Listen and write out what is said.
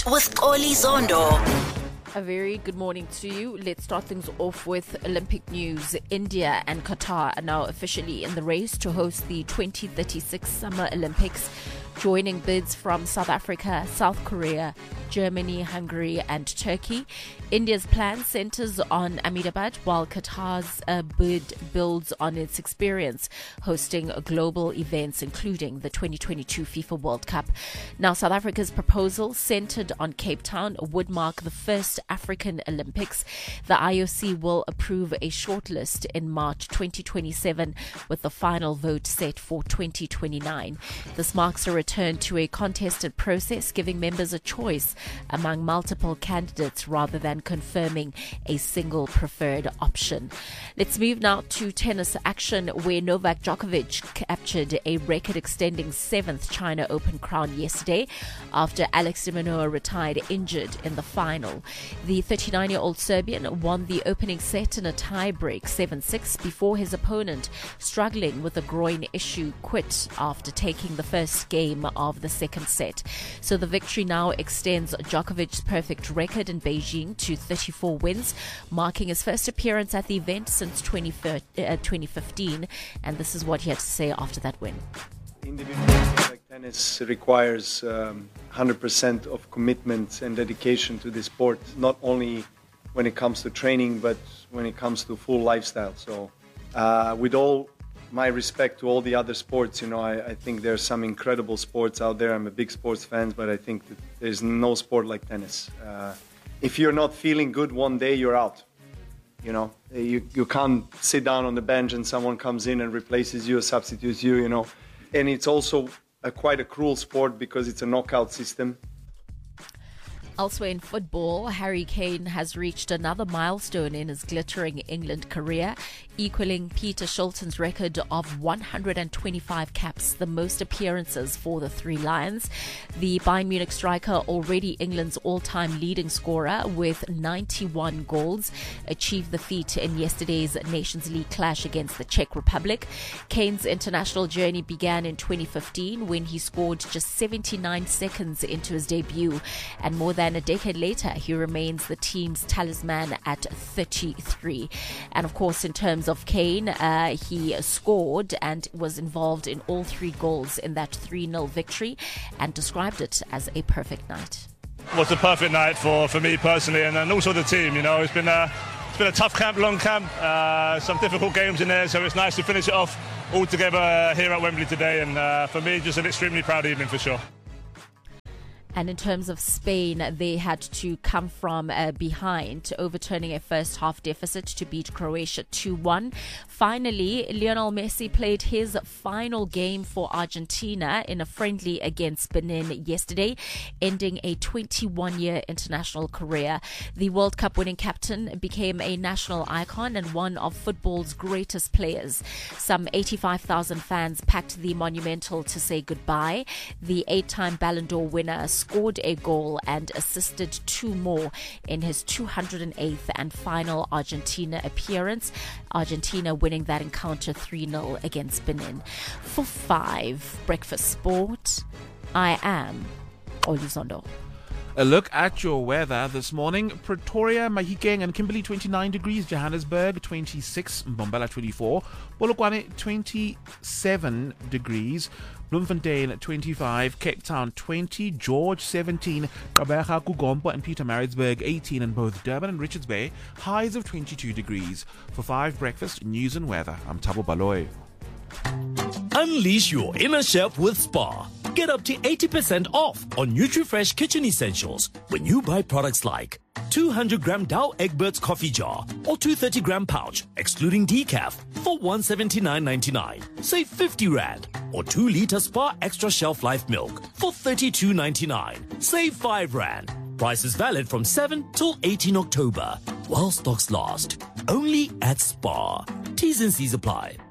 with Oli Zondo. A very good morning to you. Let's start things off with Olympic news. India and Qatar are now officially in the race to host the 2036 Summer Olympics, joining bids from South Africa, South Korea, Germany, Hungary and Turkey. India's plan centers on Ahmedabad, while Qatar's bid builds on its experience hosting global events, including the 2022 FIFA World Cup. Now, South Africa's proposal, centered on Cape Town, would mark the first African Olympics. The IOC will approve a shortlist in March 2027, with the final vote set for 2029. This marks a return to a contested process, giving members a choice among multiple candidates rather than confirming a single preferred option. Let's move now to tennis action, where Novak Djokovic captured a record-extending 7th China Open crown yesterday after Alex de Minaur retired injured in the final. The 39-year-old Serbian won the opening set in a tie-break 7-6 before his opponent, struggling with a groin issue, quit after taking the first game of the second set. So the victory now extends Djokovic's perfect record in Beijing to 34 wins, marking his first appearance at the event since 2015. And this is what he had to say after that win. Individual like tennis requires 100% of commitment and dedication to the sport, not only when it comes to training, but when it comes to full lifestyle. So with all my respect to all the other sports, I think there's some incredible sports out there. I'm a big sports fan, but I think that there's no sport like tennis. If you're not feeling good one day, you're out. You can't sit down on the bench and someone comes in and replaces you or substitutes you, And it's also quite a cruel sport because it's a knockout system. Elsewhere in football, Harry Kane has reached another milestone in his glittering England career, equaling Peter Shilton's record of 125 caps, the most appearances for the Three Lions. The Bayern Munich striker, already England's all-time leading scorer with 91 goals, achieved the feat in yesterday's Nations League clash against the Czech Republic. Kane's international journey began in 2015 when he scored just 79 seconds into his debut, and more than a decade later, he remains the team's talisman at 33. And of course, in terms of Kane, he scored and was involved in all 3 goals in that 3-0 victory, and described it as a perfect night. It was a perfect night for me personally, and also the team. It's been a tough camp, long camp, some difficult games in there, so it's nice to finish it off all together here at Wembley today, and for me, just an extremely proud evening for sure. And in terms of Spain, they had to come from behind, overturning a first half deficit to beat Croatia 2-1. Finally, Lionel Messi played his final game for Argentina in a friendly against Benin yesterday, ending a 21-year international career. The World Cup winning captain became a national icon and one of football's greatest players. Some 85,000 fans packed the Monumental to say goodbye. The 8-time Ballon d'Or winner scored a goal and assisted 2 more in his 208th and final Argentina appearance. Argentina winning that encounter 3-0 against Benin. For 5 Breakfast Sport, I am Oli Zondo. A look at your weather this morning. Pretoria, Mahikeng and Kimberley 29 degrees, Johannesburg 26, Mbombela 24, Polokwane 27 degrees, Bloemfontein 25, Cape Town 20, George 17, Gqeberha, Kugompo and Pietermaritzburg 18, and both Durban and Richards Bay highs of 22 degrees. For 5 Breakfast, news and weather, I'm Thabo Baloy. Unleash your inner chef with Spar. Get up to 80% off on NutriFresh kitchen essentials when you buy products like 200-gram Dow Egberts coffee jar or 230-gram pouch, excluding decaf, for $179.99. Save 50 Rand. Or 2-liter Spar Extra Shelf Life milk for $32.99. Save 5 Rand. Price is valid from 7 till 18 October. While stocks last. Only at Spar. T's and C's apply.